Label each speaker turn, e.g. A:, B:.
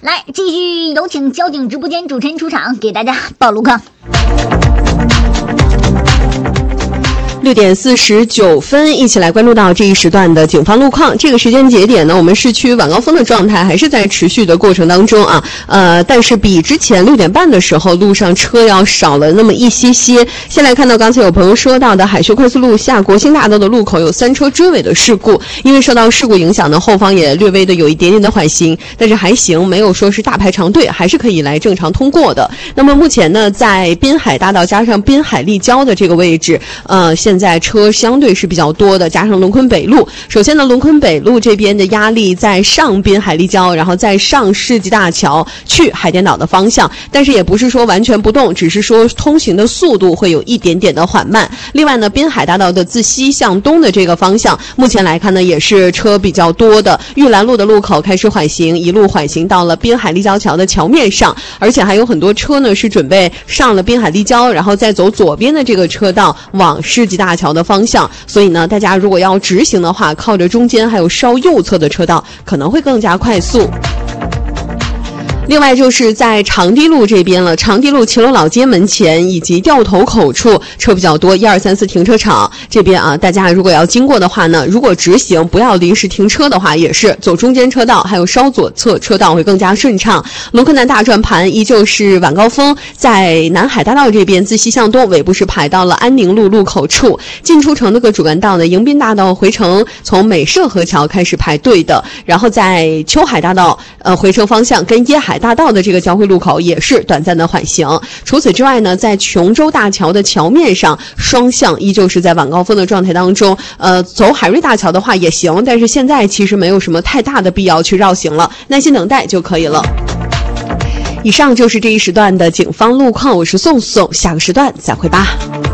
A: 来，继续有请交警直播间主持人出场，给大家报路况。
B: 6点49分，一起来关注到这一时段的警方路况。这个时间节点呢，我们市区晚高峰的状态还是在持续的过程当中啊。但是比之前6点半的时候，路上车要少了那么一些些。先来看到刚才有朋友说到的海学快速路下国兴大道的路口有3车追尾的事故，因为受到事故影响呢，后方也略微的有一点点的缓行，但是还行，没有说是大排长队，还是可以来正常通过的。那么目前呢，在滨海大道加上滨海立交的这个位置，现在车相对是比较多的，加上龙昆北路。首先呢，龙昆北路这边的压力在上滨海立交，然后再上世纪大桥去海淀岛的方向，但是也不是说完全不动，只是说通行的速度会有一点点的缓慢。另外呢，滨海大道的自西向东的这个方向，目前来看呢，也是车比较多的。玉兰路的路口开始缓行，一路缓行到了滨海立交桥的桥面上，而且还有很多车呢是准备上了滨海立交，然后再走左边的这个车道往世纪大桥的方向。所以呢，大家如果要直行的话，靠着中间还有稍右侧的车道，可能会更加快速。另外就是在长堤路这边了，长堤路秦楼老街门前以及掉头口处车比较多，1234停车场这边啊，大家如果要经过的话呢，如果直行不要临时停车的话，也是走中间车道，还有稍左侧车道会更加顺畅。龙昆南大转盘依旧是晚高峰，在南海大道这边自西向东尾部是排到了安宁路路口处，进出城的各主干道呢，迎宾大道回城从美涉河桥开始排队的，然后在秋海大道回城方向跟椰海大道的这个交汇路口也是短暂的缓行。除此之外呢，在琼州大桥的桥面上，双向依旧是在晚高峰的状态当中。走海瑞大桥的话也行，但是现在其实没有什么太大的必要去绕行了，耐心等待就可以了。以上就是这一时段的警方路况，我是宋宋，下个时段再会吧。